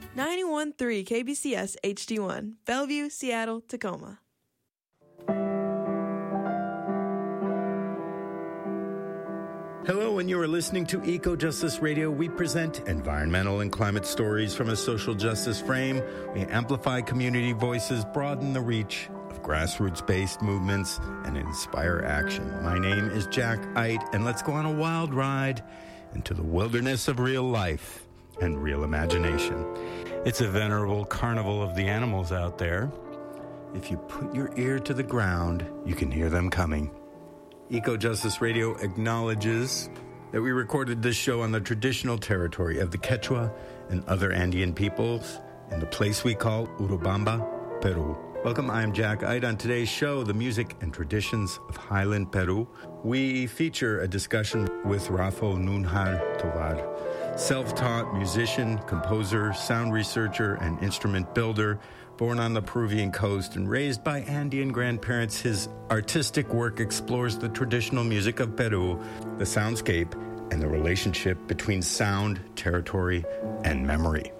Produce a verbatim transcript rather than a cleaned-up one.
ninety-one point three K B C S H D one, Bellevue, Seattle, Tacoma. Hello, and you are listening to Eco Justice Radio. We present environmental and climate stories from a social justice frame. We amplify community voices, broaden the reach of grassroots-based movements, and inspire action. My name is Jack Eit, and let's go on a wild ride into the wilderness of real life and real imagination. It's a venerable carnival of the animals out there. If you put your ear to the ground, you can hear them coming. Eco Justice Radio acknowledges that we recorded this show on the traditional territory of the Quechua and other Andean peoples in the place we call Urubamba, Peru. Welcome, I'm Jack Eit. On today's show, the music and traditions of Highland Peru, we feature a discussion with Rafael Nunhar Tovar, self-taught musician, composer, sound researcher, and instrument builder. Born on the Peruvian coast and raised by Andean grandparents, his artistic work explores the traditional music of Peru, the soundscape, and the relationship between sound, territory, and memory.